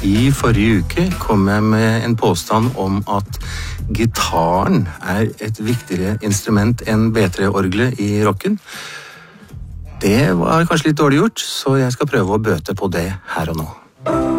I forrige uke kom jeg med en påstand om at gitaren et viktigere instrument enn B3-orgelet I rocken. Det var kanskje litt dårlig gjort, så jeg skal prøve å bøte på det her og nå.